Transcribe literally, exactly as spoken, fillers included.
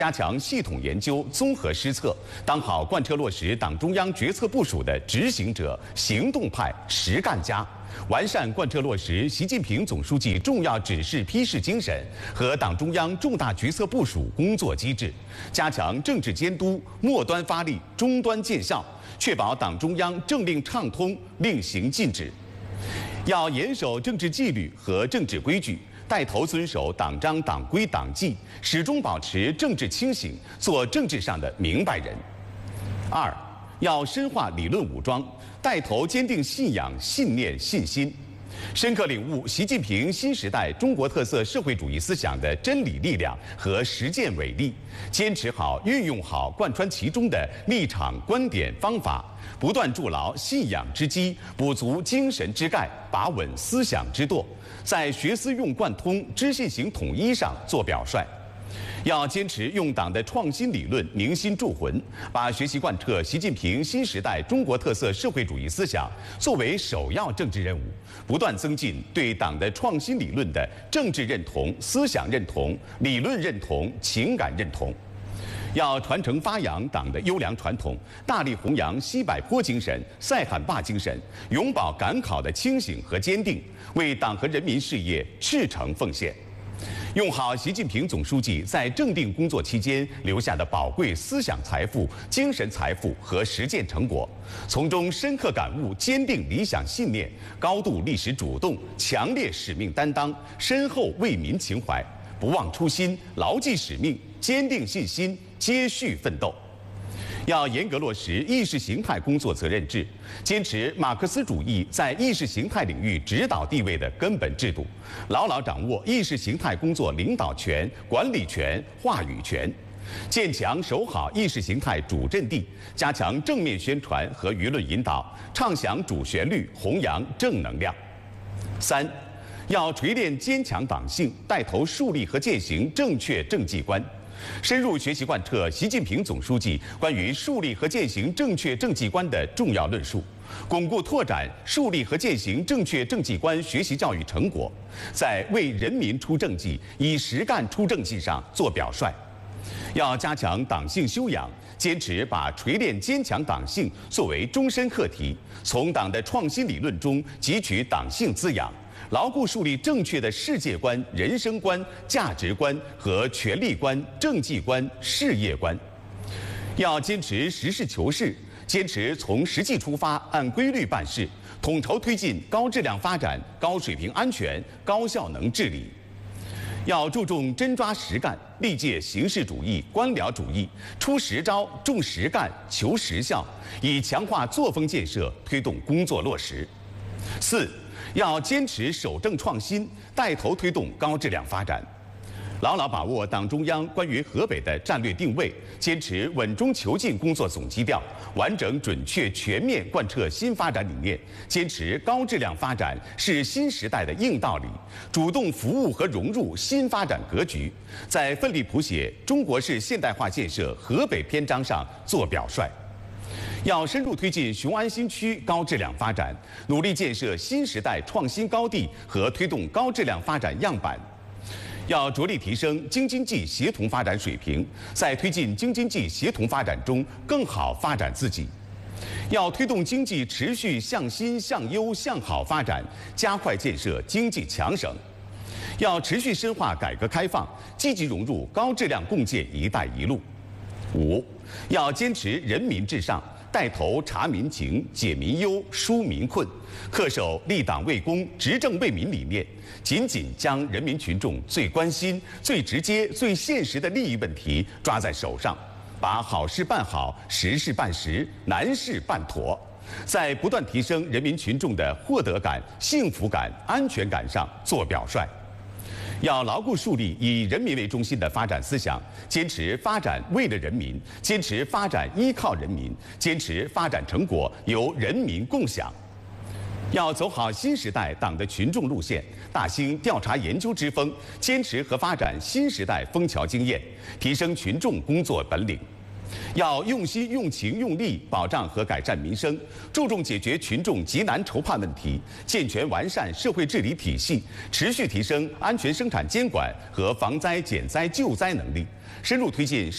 加强系统研究、综合施策，当好贯彻落实党中央决策部署的执行者、行动派、实干家，完善贯彻落实习近平总书记重要指示批示精神和党中央重大决策部署工作机制，加强政治监督，末端发力，终端见效，确保党中央政令畅通、令行禁止。要严守政治纪律和政治规矩。 带头遵守党章党规党纪，始终保持政治清醒，做政治上的明白人。二，要深化理论武装，带头坚定信仰、信念、信心，深刻领悟习近平新时代中国特色社会主义思想的真理力量和实践伟力，坚持好、运用好贯穿其中的立场、观点、方法，不断筑牢信仰之基，补足精神之钙，把稳思想之舵。 在学思用贯通、知信行统一上做表率，要坚持用党的创新理论凝心铸魂，把学习贯彻习近平新时代中国特色社会主义思想作为首要政治任务，不断增进对党的创新理论的政治认同、思想认同、理论认同、情感认同。 要传承发扬党的优良传统，大力弘扬西柏坡精神、塞罕坝精神，永葆赶考的清醒和坚定，为党和人民事业赤诚奉献。用好习近平总书记在政定工作期间留下的宝贵思想财富、精神财富和实践成果，从中深刻感悟坚定理想信念、高度历史主动、强烈使命担当、深厚为民情怀，不忘初心，牢记使命，坚定信心。 接续奋斗，要严格落实意识形态工作责任制，坚持马克思主义在意识形态领域指导地位的根本制度，牢牢掌握意识形态工作领导权、管理权、话语权，建强守好意识形态主阵地，加强正面宣传和舆论引导，唱响主旋律，弘扬正能量。三，要锤炼坚强党性，带头树立和践行正确政绩观。 深入学习贯彻习近平总书记关于树立和践行正确政绩观的重要论述，巩固拓展树立和践行正确政绩观学习教育成果，在为人民出政绩、以实干出政绩上做表率。要加强党性修养，坚持把锤炼坚强党性作为终身课题，从党的创新理论中汲取党性滋养。 牢固树立正确的世界观、人生观、价值观和权力观、政绩观、事业观。要坚持实事求是，坚持从实际出发，按规律办事，统筹推进高质量发展、高水平安全、高效能治理。要注重真抓实干，力戒形式主义、官僚主义，出实招、重实干、求实效，以强化作风建设推动工作落实。四。 要坚持守正创新，带头推动高质量发展，牢牢把握党中央关于河北的战略定位，坚持稳中求进工作总基调，完整准确全面贯彻新发展理念，坚持高质量发展是新时代的硬道理，主动服务和融入新发展格局，在奋力谱写中国式现代化建设河北篇章上做表率。 要深入推进雄安新区高质量发展，努力建设新时代创新高地和推动高质量发展样板。要着力提升京津冀协同发展水平，在推进京津冀协同发展中更好发展自己。要推动经济持续向新、向优、向好发展，加快建设经济强省。要持续深化改革开放，积极融入高质量共建“一带一路”。五，要坚持人民至上。 带头察民情、解民忧、纾民困，恪守立党为公、执政为民理念，紧紧将人民群众最关心、最直接、最现实的利益问题抓在手上，把好事办好、实事办实、难事办妥，在不断提升人民群众的获得感、幸福感、安全感上做表率。 要牢固树立以人民为中心的发展思想，坚持发展为了人民，坚持发展依靠人民，坚持发展成果由人民共享。要走好新时代党的群众路线，大兴调查研究之风，坚持和发展新时代枫桥经验，提升群众工作本领。 要用心、用情、用力保障和改善民生，注重解决群众急难愁盼问题，健全完善社会治理体系，持续提升安全生产监管和防灾减灾救灾能力，深入推进。